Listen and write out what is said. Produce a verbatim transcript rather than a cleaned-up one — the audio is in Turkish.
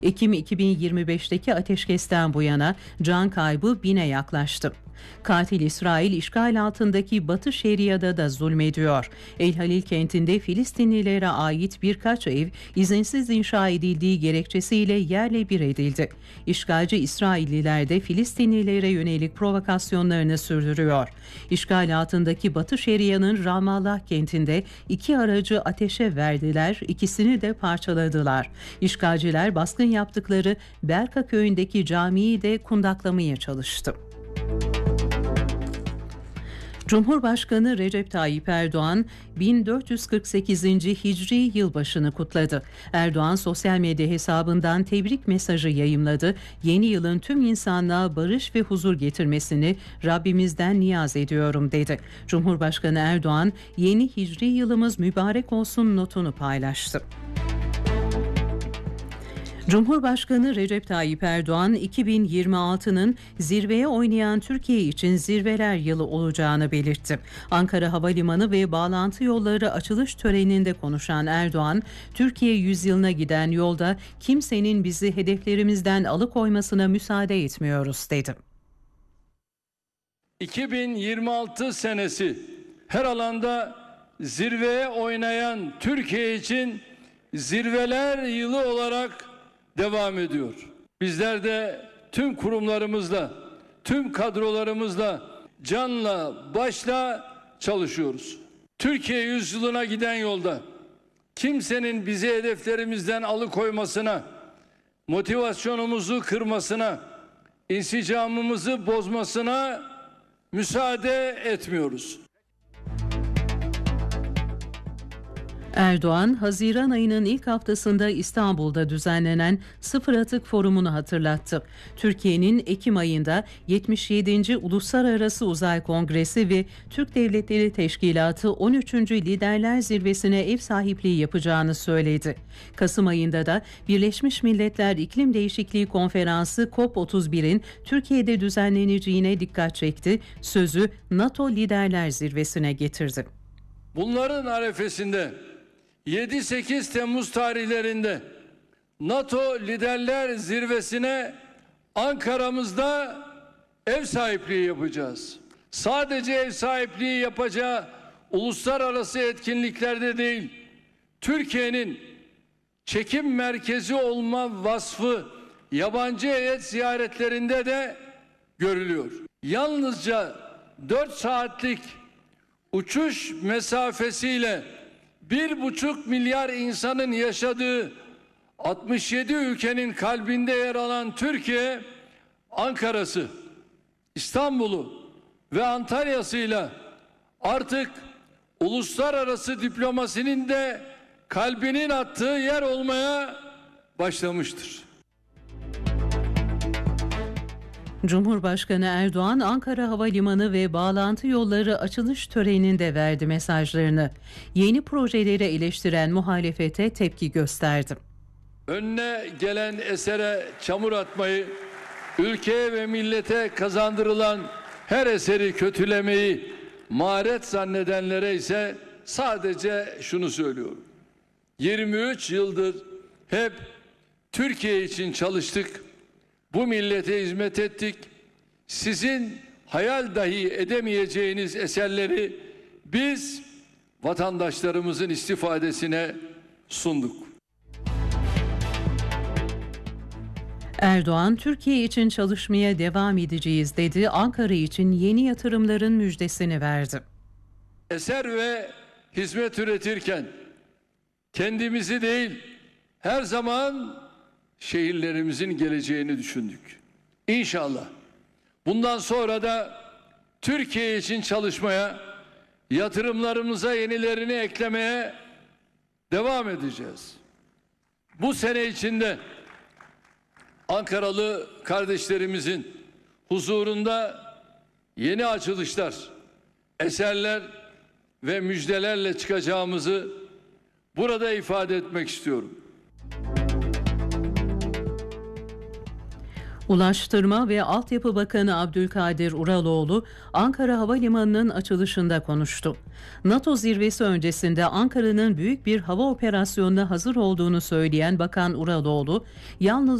Ekim iki bin yirmi beşteki ateşkesten bu yana can kaybı bine yaklaştı. Katil İsrail işgal altındaki Batı Şeria'da da zulmediyor. El Halil kentinde Filistinlilere ait birkaç ev izinsiz inşa edildiği gerekçesiyle yerle bir edildi. İşgalci İsrailliler de Filistinlilere yönelik provokasyonlarını sürdürüyor. İşgal altındaki Batı Şeria'nın Ramallah kentinde iki aracı ateşe verdiler, ikisini de parçaladılar. İşgalciler baskın yaptıkları Berka köyündeki camiyi de kundaklamaya çalıştı. Cumhurbaşkanı Recep Tayyip Erdoğan bin dört yüz kırk sekizinci Hicri yılbaşını kutladı. Erdoğan sosyal medya hesabından tebrik mesajı yayımladı. Yeni yılın tüm insanlığa barış ve huzur getirmesini Rabbimizden niyaz ediyorum dedi. Cumhurbaşkanı Erdoğan yeni Hicri yılımız mübarek olsun notunu paylaştı. Cumhurbaşkanı Recep Tayyip Erdoğan iki bin yirmi altının zirveye oynayan Türkiye için zirveler yılı olacağını belirtti. Ankara Havalimanı ve bağlantı yolları açılış töreninde konuşan Erdoğan, Türkiye yüzyılına giden yolda kimsenin bizi hedeflerimizden alıkoymasına müsaade etmiyoruz dedi. iki bin yirmi altı senesi her alanda zirveye oynayan Türkiye için zirveler yılı olarak devam ediyor. Bizler de tüm kurumlarımızla, tüm kadrolarımızla canla başla çalışıyoruz. Türkiye yüzyılına giden yolda kimsenin bizi hedeflerimizden alıkoymasına, motivasyonumuzu kırmasına, insicamımızı bozmasına müsaade etmiyoruz. Erdoğan, Haziran ayının ilk haftasında İstanbul'da düzenlenen Sıfır Atık Forumu'nu hatırlattı. Türkiye'nin Ekim ayında yetmiş yedinci Uluslararası Uzay Kongresi ve Türk Devletleri Teşkilatı on üçüncü Liderler Zirvesi'ne ev sahipliği yapacağını söyledi. Kasım ayında da Birleşmiş Milletler İklim Değişikliği Konferansı COP otuz birin Türkiye'de düzenleneceğine dikkat çekti. Sözü NATO Liderler Zirvesi'ne getirdi. Bunların arefesinde yedi sekiz Temmuz tarihlerinde NATO Liderler Zirvesi'ne Ankara'mızda ev sahipliği yapacağız. Sadece ev sahipliği yapacağı uluslararası etkinliklerde değil, Türkiye'nin çekim merkezi olma vasfı yabancı heyet ziyaretlerinde de görülüyor. Yalnızca dört saatlik uçuş mesafesiyle bir buçuk milyar insanın yaşadığı altmış yedi ülkenin kalbinde yer alan Türkiye, Ankara'sı, İstanbul'u ve Antalya'sıyla artık uluslararası diplomasinin de kalbinin attığı yer olmaya başlamıştır. Cumhurbaşkanı Erdoğan, Ankara Havalimanı ve bağlantı yolları açılış töreninde verdi mesajlarını. Yeni projeleri eleştiren muhalefete tepki gösterdi. Önüne gelen esere çamur atmayı, ülkeye ve millete kazandırılan her eseri kötülemeyi maharet zannedenlere ise sadece şunu söylüyorum. yirmi üç yıldır hep Türkiye için çalıştık. Bu millete hizmet ettik. Sizin hayal dahi edemeyeceğiniz eserleri biz vatandaşlarımızın istifadesine sunduk. Erdoğan, Türkiye için çalışmaya devam edeceğiz dedi. Ankara için yeni yatırımların müjdesini verdi. Eser ve hizmet üretirken kendimizi değil, her zaman şehirlerimizin geleceğini düşündük. İnşallah bundan sonra da Türkiye için çalışmaya, yatırımlarımıza yenilerini eklemeye devam edeceğiz. Bu sene içinde Ankaralı kardeşlerimizin huzurunda yeni açılışlar, eserler ve müjdelerle çıkacağımızı burada ifade etmek istiyorum. Ulaştırma ve Altyapı Bakanı Abdülkadir Uraloğlu, Ankara Havalimanı'nın açılışında konuştu. NATO zirvesi öncesinde Ankara'nın büyük bir hava operasyonuna hazır olduğunu söyleyen Bakan Uraloğlu, yalnız